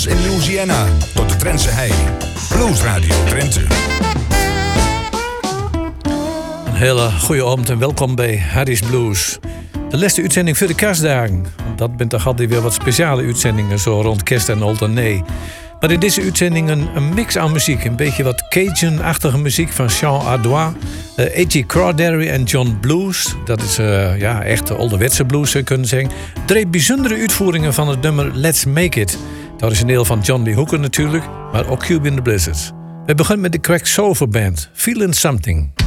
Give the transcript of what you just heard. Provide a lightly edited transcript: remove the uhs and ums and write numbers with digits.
Texas en Louisiana tot de Drentse hei. Blues Radio Drenthe. Een hele goede avond en welkom bij Harry's Blues. De laatste uitzending voor de kerstdagen. Dat bent toch altijd weer wat speciale uitzendingen, zo rond kerst en oud en nee. Maar in deze uitzending een mix aan muziek. Een beetje wat Cajun-achtige muziek van Sean Ardois, A.G. Crawdaddy en John Blues. Dat is echt de ouderwetse blues, zou je kunnen zeggen. 3 bijzondere uitvoeringen van het nummer Let's Make It. Het origineel van John Lee Hooker natuurlijk, maar ook Cuban the Blizzards. We beginnen met de Crack Soulful Band, Feelin' Something.